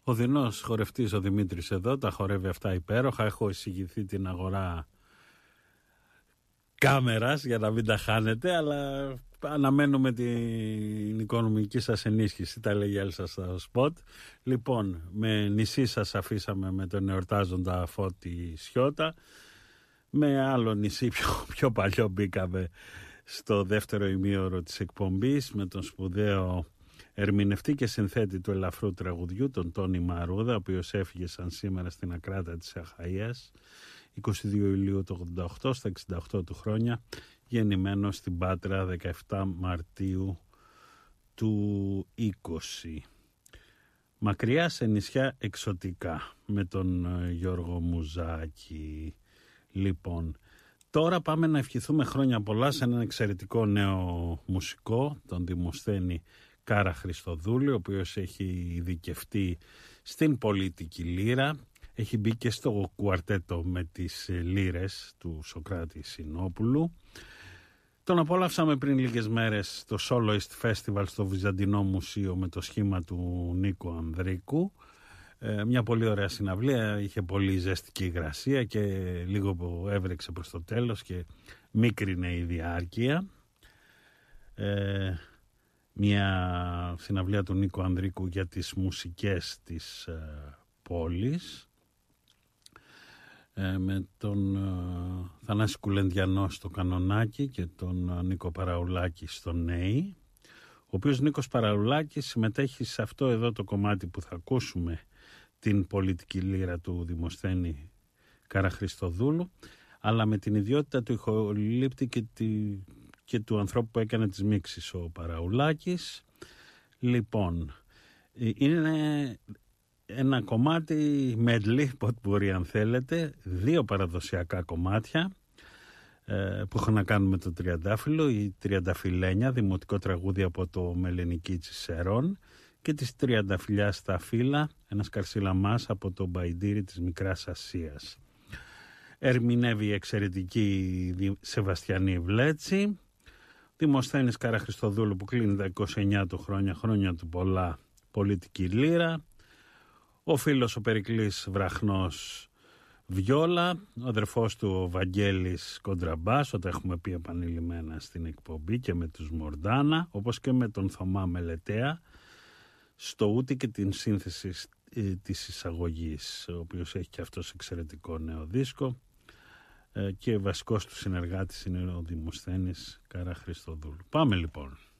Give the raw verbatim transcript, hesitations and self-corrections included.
Ο δεινός χορευτής ο Δημήτρης εδώ, τα χορεύει αυτά υπέροχα. Έχω εισηγηθεί την αγορά κάμερας για να μην τα χάνετε, αλλά αναμένουμε την οικονομική σας ενίσχυση, τα λέγει η Έλσα στο σποτ. Λοιπόν, με νησί σας αφήσαμε με τον εορτάζοντα Φώτη Σιώτα. Με άλλο νησί πιο, πιο παλιό μπήκαμε στο δεύτερο ημίωρο της εκπομπής με τον σπουδαίο ερμηνευτή και συνθέτη του ελαφρού τραγουδιού, τον Τόνι Μαρούδα, ο οποίος έφυγε σαν σήμερα στην Ακράτα της Αχαΐας είκοσι δύο Ιουλίου του ογδόντα οκτώ, στα εξήντα οκτώ του χρόνια, γεννημένος στην Πάτρα δεκαεφτά Μαρτίου του είκοσι. Μακριά σε νησιά εξωτικά με τον Γιώργο Μουζάκη. Λοιπόν, τώρα πάμε να ευχηθούμε χρόνια πολλά σε έναν εξαιρετικό νέο μουσικό, τον Δημοσθένη Κάρα Χριστοδούλη, ο οποίος έχει ειδικευτεί στην πολιτική λύρα. Έχει μπει και στο κουαρτέτο με τις λύρες του Σωκράτη Συνόπουλου. Τον απόλαυσαμε πριν λίγες μέρες στο Soloist Festival στο Βυζαντινό Μουσείο με το σχήμα του Νίκο Ανδρίκου. Ε, μια πολύ ωραία συναυλία, είχε πολύ ζεστική υγρασία και λίγο που έβρεξε προς το τέλος και μίκρινε η διάρκεια. Ε, μια συναυλία του Νίκο Ανδρίκου για τις μουσικές της ε, πόλης. Ε, με τον ε, Θανάση Κουλεντιανό στο κανονάκι και τον ε, Νίκο Παραουλάκη στο νέι, ο οποίος Νίκος Παραουλάκης συμμετέχει σε αυτό εδώ το κομμάτι που θα ακούσουμε, την πολιτική λύρα του Δημοσθένη Καραχριστοδούλου, αλλά με την ιδιότητα του ηχολήπτη και, τη, και του ανθρώπου που έκανε τις μίξεις, ο Παραουλάκης. Λοιπόν, είναι ένα κομμάτι medley, ποτπουρί αν θέλετε, δύο παραδοσιακά κομμάτια ε, που έχουν να κάνουν με το Τριαντάφυλλο, η Τριανταφυλένια, δημοτικό τραγούδι από το Μελενική Τσισερών, και της Τριανταφυλιάς στα φύλλα, ένας καρσιλαμάς από το Μπαϊντήρι της Μικράς Ασίας. Ερμηνεύει η εξαιρετική Σεβαστιανή Βλέτση. Δημοσθένης Καραχριστοδούλου που κλείνει τα είκοσι εννιά του χρόνια, χρόνια του πολλά, πολιτική λύρα. Ο φίλος ο Περικλής Βραχνός βιόλα, ο αδερφός του ο Βαγγέλης κοντραμπάς, όταν έχουμε πει επανειλημμένα στην εκπομπή, και με τους Μορντάνα, όπως και με τον Θωμά Μελετέα στο ούτι και την σύνθεση ε, της εισαγωγής, ο οποίος έχει και αυτός εξαιρετικό νέο δίσκο, ε, και βασικός του συνεργάτης είναι ο Δημοσθένης Καραχριστοδούλου. Πάμε λοιπόν.